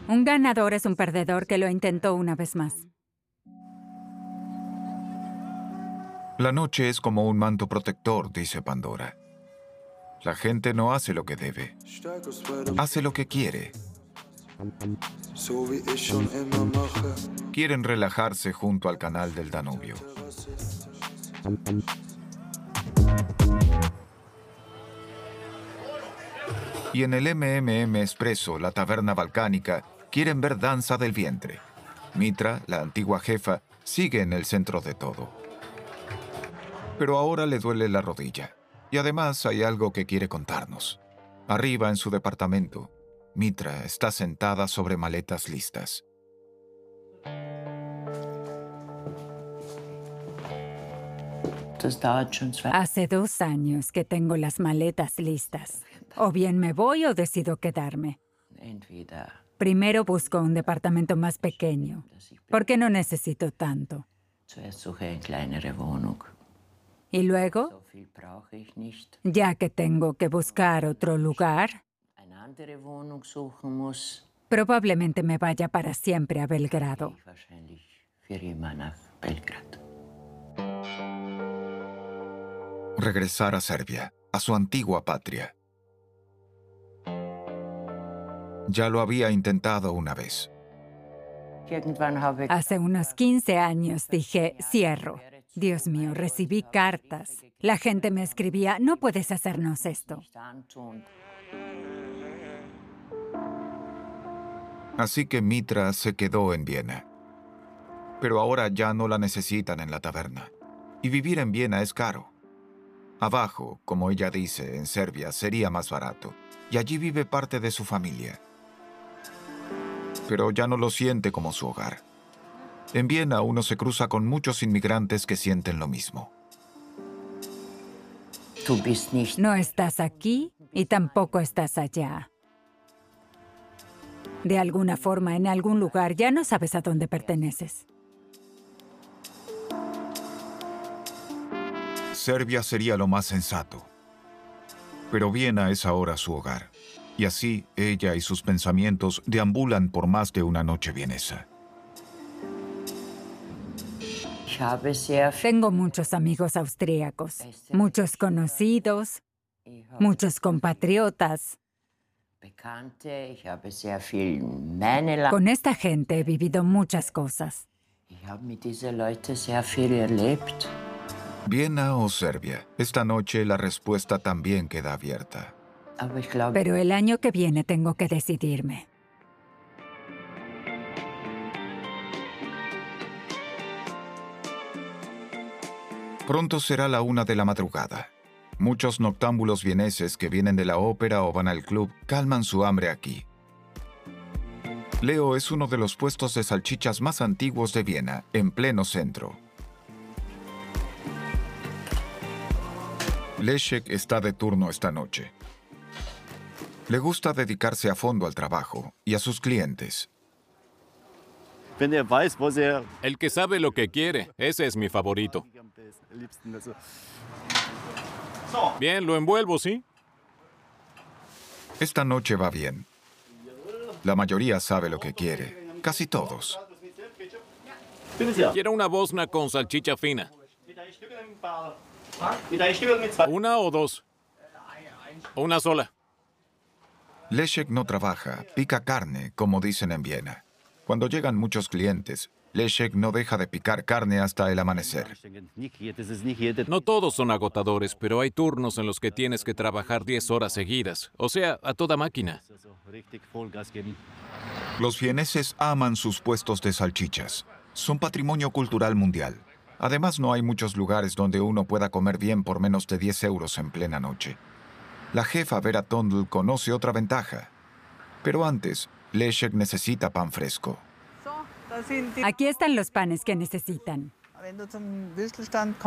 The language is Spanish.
Un ganador es un perdedor que lo intentó una vez más. La noche es como un manto protector, dice Pandora. La gente no hace lo que debe, hace lo que quiere. Quieren relajarse junto al canal del Danubio. Y en el Expresso, la taberna balcánica, quieren ver danza del vientre. Mitra, la antigua jefa, sigue en el centro de todo. Pero ahora le duele la rodilla. Y además hay algo que quiere contarnos. Arriba en su departamento, Mitra está sentada sobre maletas listas. Hace 2 años que tengo las maletas listas. O bien me voy o decido quedarme. Primero busco un departamento más pequeño, porque no necesito tanto. Y luego, ya que tengo que buscar otro lugar, probablemente me vaya para siempre a Belgrado. Regresar a Serbia, a su antigua patria. Ya lo había intentado una vez. Hace unos 15 años dije, cierro. Dios mío, recibí cartas. La gente me escribía, no puedes hacernos esto. Así que Mitra se quedó en Viena. Pero ahora ya no la necesitan en la taberna. Y vivir en Viena es caro. Abajo, como ella dice, en Serbia sería más barato. Y allí vive parte de su familia. Pero ya no lo siente como su hogar. En Viena uno se cruza con muchos inmigrantes que sienten lo mismo. No estás aquí y tampoco estás allá. De alguna forma, en algún lugar, ya no sabes a dónde perteneces. Serbia sería lo más sensato. Pero Viena es ahora su hogar. Y así, ella y sus pensamientos deambulan por más de una noche vienesa. Tengo muchos amigos austríacos, muchos conocidos, muchos compatriotas. Con esta gente he vivido muchas cosas. Viena o Serbia, esta noche la respuesta también queda abierta. Pero el año que viene tengo que decidirme. Pronto será la 1 de la madrugada. Muchos noctámbulos vieneses que vienen de la ópera o van al club calman su hambre aquí. Leo es uno de los puestos de salchichas más antiguos de Viena, en pleno centro. Leszek está de turno esta noche. Le gusta dedicarse a fondo al trabajo y a sus clientes. El que sabe lo que quiere, ese es mi favorito. Bien, lo envuelvo, ¿sí? Esta noche va bien. La mayoría sabe lo que quiere, casi todos. Quiero una bosna con salchicha fina. ¿Una o dos? Una sola. Leszek no trabaja, pica carne, como dicen en Viena. Cuando llegan muchos clientes, Leszek no deja de picar carne hasta el amanecer. No todos son agotadores, pero hay turnos en los que tienes que trabajar 10 horas seguidas, o sea, a toda máquina. Los vieneses aman sus puestos de salchichas. Son patrimonio cultural mundial. Además, no hay muchos lugares donde uno pueda comer bien por menos de 10 euros en plena noche. La jefa Vera Tondl conoce otra ventaja. Pero antes, Leszek necesita pan fresco. Aquí están los panes que necesitan.